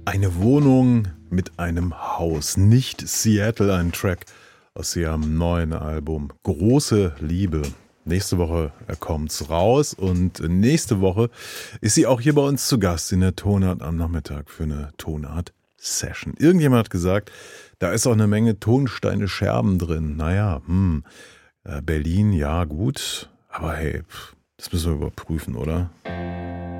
Eine Wohnung mit einem Haus, nicht Seattle, ein Track aus ihrem neuen Album Große Liebe. Nächste Woche kommt's raus und nächste Woche ist sie auch hier bei uns zu Gast in der Tonart am Nachmittag für eine Tonart-Session. Irgendjemand hat gesagt, da ist auch eine Menge Tonsteine Scherben drin. Naja, Berlin, ja gut, aber hey, das müssen wir überprüfen, oder?